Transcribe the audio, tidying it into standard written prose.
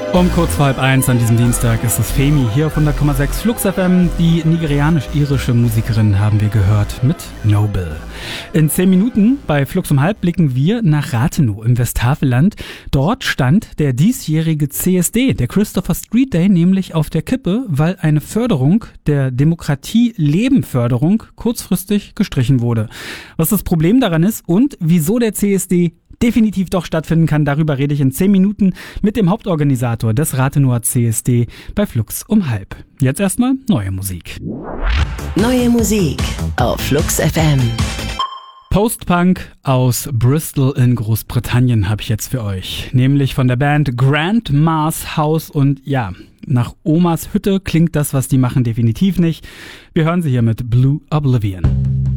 Um kurz vor 12:30 an diesem Dienstag ist es Femi hier auf 100,6 Flux FM. Die nigerianisch-irische Musikerin haben wir gehört mit Noble. In 10 Minuten bei Flux um halb blicken wir nach Rathenow im Westhaveland. Dort stand der diesjährige CSD, der Christopher Street Day, nämlich auf der Kippe, weil eine Förderung der Demokratie-Leben-Förderung kurzfristig gestrichen wurde. Was das Problem daran ist und wieso der CSD definitiv doch stattfinden kann, darüber rede ich in 10 Minuten mit dem Hauptorganisator des Rathenower CSD bei Flux um halb. Jetzt erstmal neue Musik. Neue Musik auf Flux FM. Post-Punk aus Bristol in Großbritannien habe ich jetzt für euch. Nämlich von der Band Grandma's House und ja, nach Omas Hütte klingt das, was die machen, definitiv nicht. Wir hören sie hier mit Blue Oblivion.